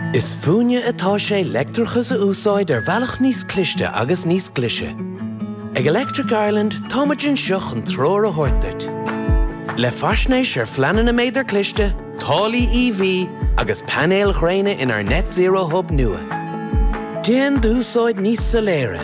Is fúine atá sé leictreachas a úsáid bhealach níos cliste agus níos clise. Ag Electric Ireland, táimeann seach an tróir a thuirteart. Le faisnéis fleanan na méidir cliste, tálaí EV agus panéal ghréine in our net zero hub nua. Déan d'úsáid níos soléire